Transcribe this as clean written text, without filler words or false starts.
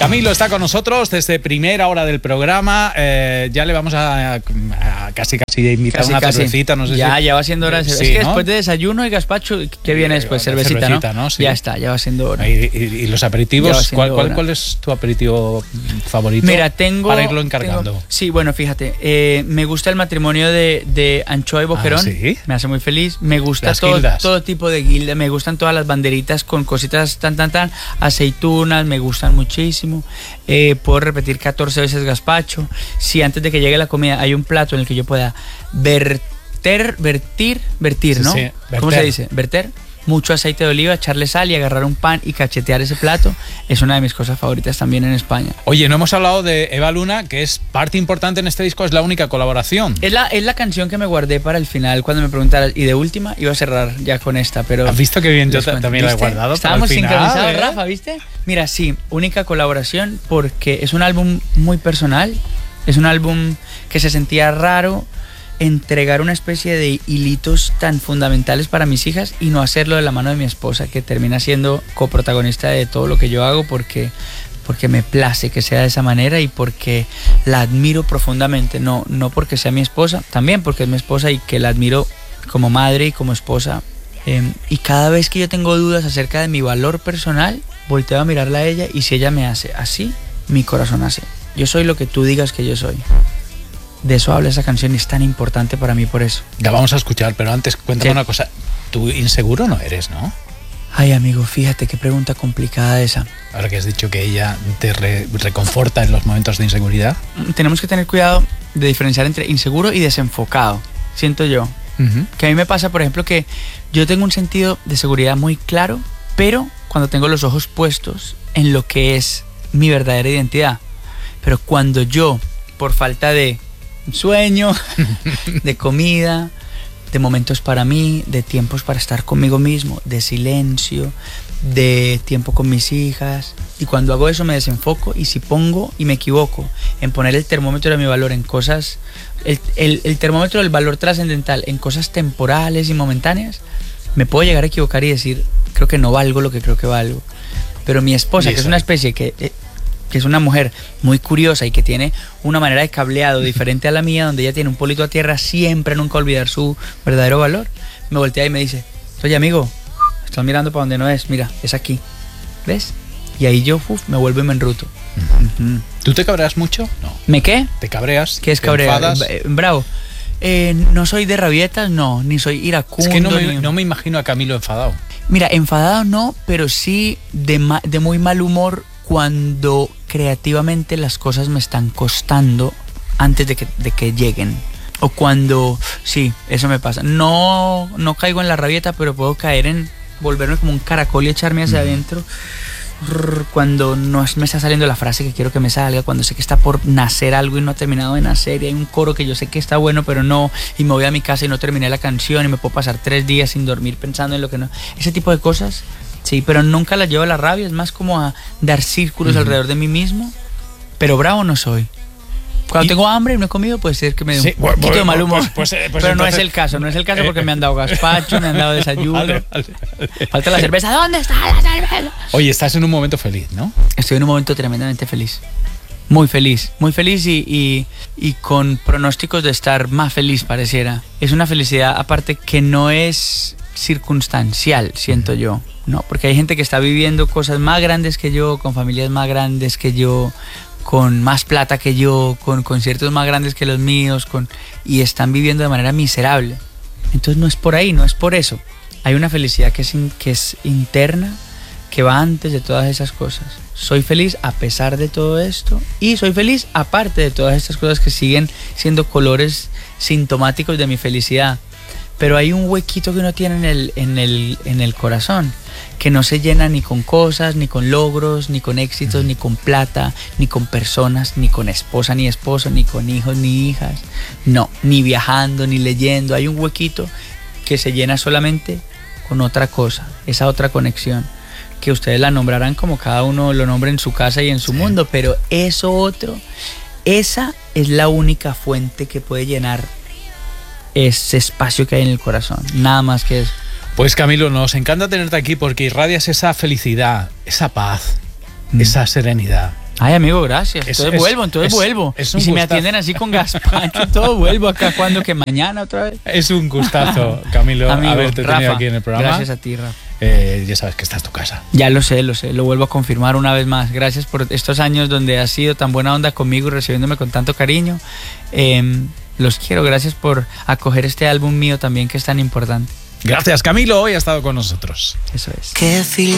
Camilo está con nosotros desde primera hora del programa. Ya le vamos a casi invitar una cervecita. No sé ya va siendo hora. Sí, es que ¿no? después de desayuno y gazpacho, ¿qué viene después? Cervecita, ¿no? Sí. Ya está, ya va siendo hora. Y los aperitivos, ¿cuál es tu aperitivo favorito? Mira, para irlo encargando. Sí, bueno, fíjate, me gusta el matrimonio de anchoa y boquerón. ¿Sí? Me hace muy feliz. Me gusta todo tipo de guilda. Me gustan todas las banderitas con cositas tan. Aceitunas, me gustan muchísimo. Puedo repetir 14 veces gazpacho. Si antes de que llegue la comida hay un plato en el que yo pueda vertir, ¿no? Sí, ¿Cómo se dice? Verter mucho aceite de oliva, echarle sal y agarrar un pan y cachetear ese plato, es una de mis cosas favoritas también en España. Oye, no hemos hablado de Eva Luna, que es parte importante en este disco, es la única colaboración. Es la canción que me guardé para el final cuando me preguntaras, y de última iba a cerrar ya con esta, pero... ¿Has visto qué bien? Yo también la he guardado. Estábamos para el final, sincronizados, Rafa, ¿viste? Mira, sí, única colaboración porque es un álbum muy personal, es un álbum que se sentía raro entregar una especie de hilitos tan fundamentales para mis hijas y no hacerlo de la mano de mi esposa, que termina siendo coprotagonista de todo lo que yo hago porque me place que sea de esa manera y porque la admiro profundamente, no porque sea mi esposa, también porque es mi esposa y que la admiro como madre y como esposa. Y cada vez que yo tengo dudas acerca de mi valor personal, volteo a mirarla a ella y si ella me hace así, mi corazón hace. Yo soy lo que tú digas que yo soy. De eso habla esa canción y es tan importante para mí por eso. La vamos a escuchar, pero antes cuéntame una cosa. Tú inseguro no eres, ¿no? Ay, amigo, fíjate qué pregunta complicada esa. Ahora que has dicho que ella te reconforta en los momentos de inseguridad. Tenemos que tener cuidado de diferenciar entre inseguro y desenfocado, siento yo. Que a mí me pasa, por ejemplo, que yo tengo un sentido de seguridad muy claro, pero cuando tengo los ojos puestos en lo que es mi verdadera identidad. Pero cuando yo, por falta de sueño, de comida, de momentos para mí, de tiempos para estar conmigo mismo, de silencio, de tiempo con mis hijas, y cuando hago eso me desenfoco, y si pongo y me equivoco en poner el termómetro de mi valor en cosas, el termómetro del valor trascendental en cosas temporales y momentáneas, me puedo llegar a equivocar y decir, creo que no valgo lo que creo que valgo. Pero mi esposa, que es una especie que es una mujer muy curiosa y que tiene una manera de cableado diferente a la mía, donde ella tiene un polito a tierra, siempre nunca olvidar su verdadero valor, me voltea y me dice, oye amigo, estás mirando para donde no es, mira, es aquí, ¿ves? Y ahí yo me vuelvo y me enruto. ¿Tú te cabreas mucho? No. ¿Me qué? ¿Te cabreas? ¿Qué es cabrear? Bravo. No soy de rabietas, no, ni soy iracundo. Es que no me imagino a Camilo enfadado. Mira, enfadado no, pero sí de muy mal humor cuando creativamente las cosas me están costando antes de que lleguen. O cuando, sí, eso me pasa. No caigo en la rabieta, pero puedo caer en volverme como un caracol y echarme hacia adentro. Cuando no me está saliendo la frase que quiero que me salga, cuando sé que está por nacer algo y no ha terminado de nacer, y hay un coro que yo sé que está bueno pero no, y me voy a mi casa y no terminé la canción y me puedo pasar 3 días sin dormir pensando en lo que no, ese tipo de cosas, sí, pero nunca las llevo a la rabia, es más como a dar círculos alrededor de mí mismo, pero bravo no soy. Cuando tengo hambre y no he comido, puede ser que me dé un poquito de mal humor. Pero entonces, no es el caso porque me han dado gazpacho, me han dado desayuno. Vale. Falta la cerveza. ¿Dónde está la cerveza? Oye, estás en un momento feliz, ¿no? Estoy en un momento tremendamente feliz. Muy feliz y con pronósticos de estar más feliz, pareciera. Es una felicidad aparte que no es circunstancial, siento yo, ¿no? Porque hay gente que está viviendo cosas más grandes que yo, con familias más grandes que yo, con más plata que yo, con conciertos más grandes que los míos, y están viviendo de manera miserable. Entonces no es por ahí, no es por eso. Hay una felicidad que es interna, que va antes de todas esas cosas. Soy feliz a pesar de todo esto, y soy feliz aparte de todas estas cosas que siguen siendo colores sintomáticos de mi felicidad. Pero hay un huequito que uno tiene en el corazón, que no se llena ni con cosas, ni con logros, ni con éxitos, ni con plata, ni con personas, ni con esposa, ni esposo, ni con hijos, ni hijas. No, ni viajando, ni leyendo. Hay un huequito que se llena solamente con otra cosa, esa otra conexión, que ustedes la nombrarán como cada uno lo nombra en su casa y en su mundo, pero eso otro, esa es la única fuente que puede llenar ese espacio que hay en el corazón, nada más que eso. Pues Camilo, nos encanta tenerte aquí porque irradias esa felicidad, esa paz, esa serenidad. Ay, amigo, gracias. Entonces vuelvo. Es y un si me gustazo. atienden así con gazpacho y todo, vuelvo acá cuando que mañana otra vez. Es un gustazo, Camilo, Amigo, haberte tenido Rafa, aquí en el programa. gracias a ti, Rafa. Ya sabes que esta es tu casa. Ya lo sé, lo vuelvo a confirmar una vez más. Gracias por estos años donde has sido tan buena onda conmigo y recibiéndome con tanto cariño. Los quiero, gracias por acoger este álbum mío también que es tan importante. Gracias, Camilo, hoy ha estado con nosotros. Eso es.